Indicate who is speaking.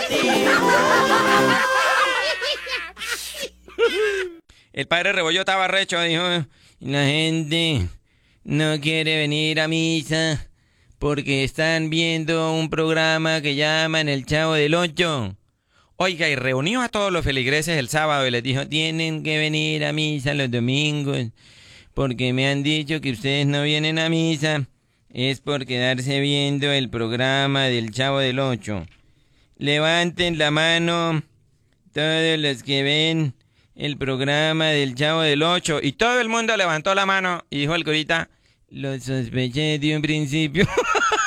Speaker 1: El padre Rebollo estaba recho, dijo, la gente no quiere venir a misa porque están viendo un programa que llaman El Chavo del Ocho. Oiga, y reunió a todos los feligreses el sábado y les dijo, tienen que venir a misa los domingos porque me han dicho que ustedes no vienen a misa. Es por quedarse viendo el programa del Chavo del Ocho. Levanten la mano todos los que ven el programa del Chavo del Ocho. Y todo el mundo levantó la mano y dijo el curita, lo sospeché de un principio.